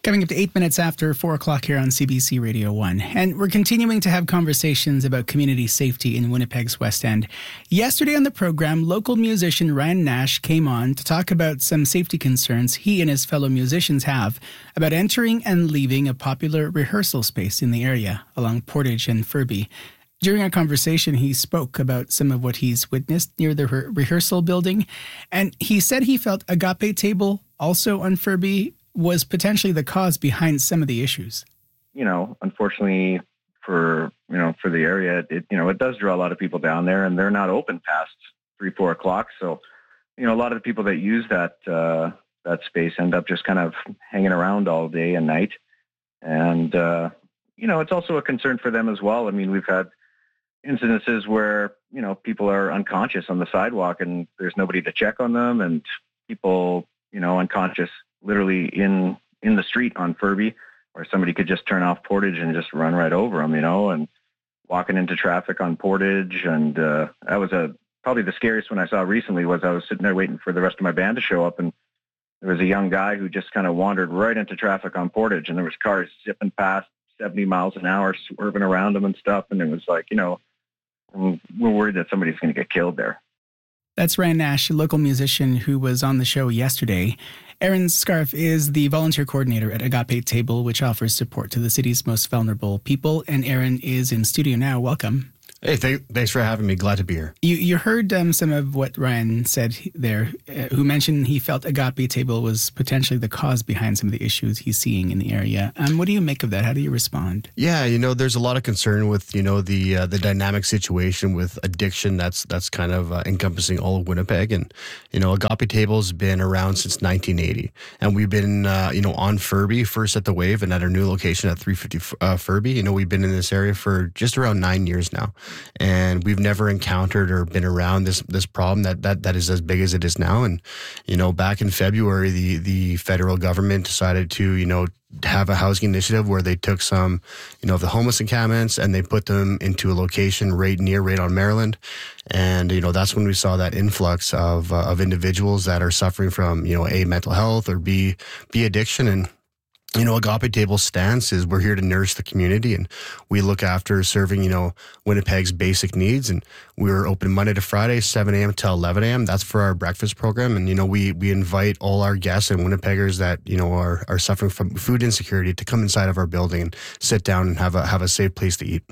Coming up to 8 minutes after 4 o'clock here on CBC Radio 1. And we're continuing to have conversations about community safety in Winnipeg's West End. Yesterday on the program, local musician Ryan Nash came on to talk about some safety concerns he and his fellow musicians have about entering and leaving a popular rehearsal space in the area along Portage and Furby. During our conversation, he spoke about some of what he's witnessed near the rehearsal building, and he said he felt Agape Table, also on Furby, was potentially the cause behind some of the issues. Unfortunately for the area, it does draw a lot of people down there, and they're not open past 3-4 o'clock. So, a lot of the people that use that space end up just kind of hanging around all day and night. And, it's also a concern for them as well. I mean, we've had incidences where, people are unconscious on the sidewalk and there's nobody to check on them, and people, unconscious literally in the street on Furby, where somebody could just turn off Portage and just run right over them, and walking into traffic on Portage. And that was probably the scariest one I saw recently. Was I was sitting there waiting for the rest of my band to show up, and there was a young guy who just kind of wandered right into traffic on Portage, and there was cars zipping past 70 miles an hour, swerving around him and stuff. And it was like, we're worried that somebody's going to get killed there. That's Ryan Nash, a local musician who was on the show yesterday. Aaron Scarf is the volunteer coordinator at Agape Table, which offers support to the city's most vulnerable people. And Aaron is in studio now. Welcome. Hey, thanks for having me. Glad to be here. You heard some of what Ryan said there, who mentioned he felt Agape Table was potentially the cause behind some of the issues he's seeing in the area. What do you make of that? How do you respond? Yeah, there's a lot of concern with, the dynamic situation with addiction that's kind of encompassing all of Winnipeg. And, Agape Table's been around since 1980. And we've been, on Furby, first at the Wave and at our new location at 350 Furby. We've been in this area for just around 9 years now. And we've never encountered or been around this problem that is as big as it is now. And, back in February, the federal government decided to, have a housing initiative where they took some, of the homeless encampments and they put them into a location right on Maryland. And, that's when we saw that influx of individuals that are suffering from, A, mental health, or B, addiction. And Agape Table's stance is we're here to nourish the community, and we look after serving, Winnipeg's basic needs. And we're open Monday to Friday, 7 a.m. till 11 a.m. That's for our breakfast program. And, we invite all our guests and Winnipeggers that, are suffering from food insecurity to come inside of our building and sit down and have a safe place to eat.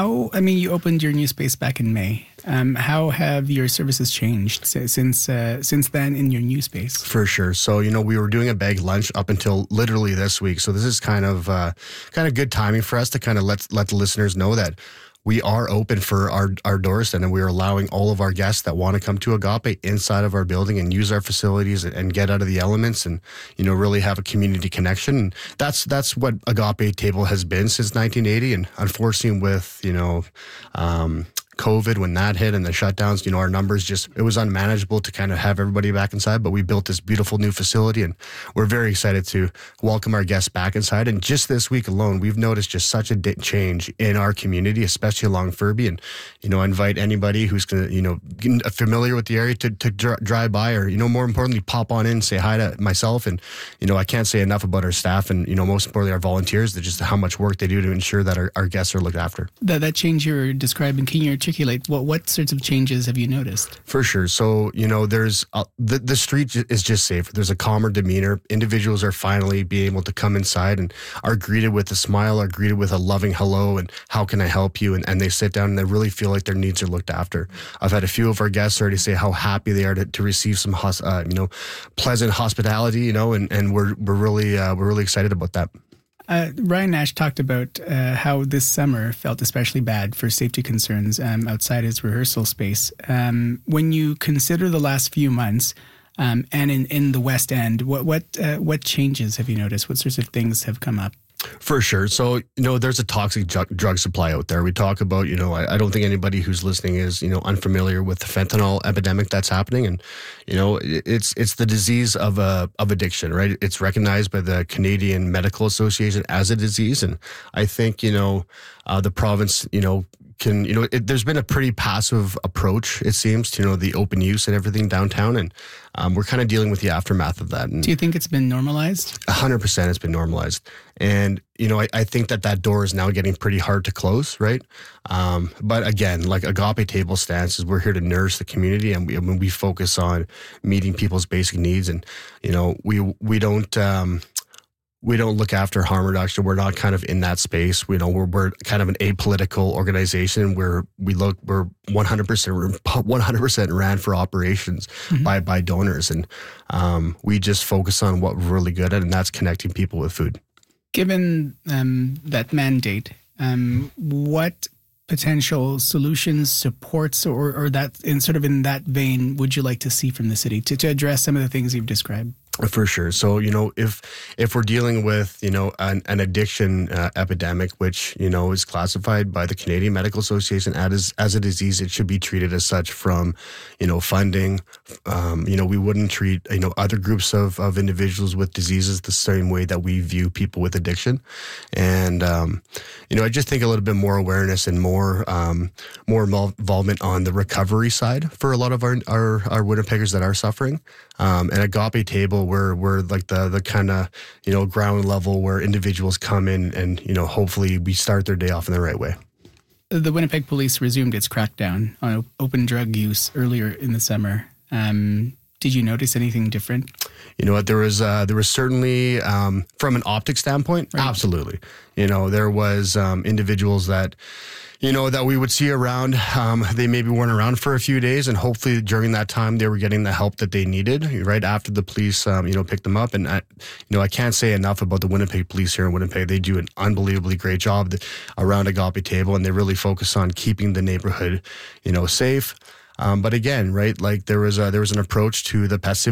You opened your new space back in May. How have your services changed since then in your new space? For sure. So, we were doing a bag lunch up until literally this week. So this is kind of good timing for us to kind of let the listeners know that we are open for our doors, and we are allowing all of our guests that want to come to Agape inside of our building and use our facilities and get out of the elements and, really have a community connection. And that's what Agape Table has been since 1980. And unfortunately with, COVID, when that hit and the shutdowns, our numbers it was unmanageable to kind of have everybody back inside. But we built this beautiful new facility, and we're very excited to welcome our guests back inside. And just this week alone, we've noticed just such a change in our community, especially along Furby. And, I invite anybody who's going to, familiar with the area to drive by, or, more importantly, pop on in, say hi to myself. And, I can't say enough about our staff and, most importantly, our volunteers, just how much work they do to ensure that our guests are looked after. That change you're describing, can you articulate what sorts of changes have you noticed? For sure. So, there's the street is just safer. There's a calmer demeanor. Individuals are finally being able to come inside and are greeted with a smile, are greeted with a loving hello and how can I help you? And they sit down and they really feel like their needs are looked after. I've had a few of our guests already say how happy they are to receive some pleasant hospitality, and we're really excited about that. Ryan Nash talked about how this summer felt especially bad for safety concerns outside his rehearsal space. When you consider the last few months and in the West End, what changes have you noticed? What sorts of things have come up? For sure. So, there's a toxic drug supply out there. We talk about, I don't think anybody who's listening is, unfamiliar with the fentanyl epidemic that's happening. And, it's the disease of addiction, right? It's recognized by the Canadian Medical Association as a disease. And I think, the province, can, there's been a pretty passive approach, it seems, to, the open use and everything downtown. And we're kind of dealing with the aftermath of that. And do you think it's been normalized? 100% it's been normalized. And, I think that door is now getting pretty hard to close, right? But again, like Agape Table stance is we're here to nourish the community, and we focus on meeting people's basic needs. And, we don't look after harm reduction. We're not kind of in that space. We're kind of an apolitical organization where we're 100% ran for operations by donors. And we just focus on what we're really good at, and that's connecting people with food. Given that mandate, what potential solutions, supports, or that in that vein would you like to see from the city to address some of the things you've described? For sure. So, if we're dealing with, an addiction epidemic, which, is classified by the Canadian Medical Association as a disease, it should be treated as such from, funding. We wouldn't treat, other groups of individuals with diseases the same way that we view people with addiction. And, I just think a little bit more awareness and more involvement on the recovery side for a lot of our Winnipeggers that are suffering. And Agape Table, we're like the kind of, ground level where individuals come in and, hopefully we start their day off in the right way. The Winnipeg Police resumed its crackdown on open drug use earlier in the summer. Did you notice anything different? You know what? There was certainly, from an optic standpoint, right. Absolutely. There was individuals that, that we would see around. They maybe weren't around for a few days, and hopefully during that time they were getting the help that they needed right after the police, picked them up. And I can't say enough about the Winnipeg Police here in Winnipeg. They do an unbelievably great job around Agape Table, and they really focus on keeping the neighborhood, safe. But again, right, like there was an approach to the passivity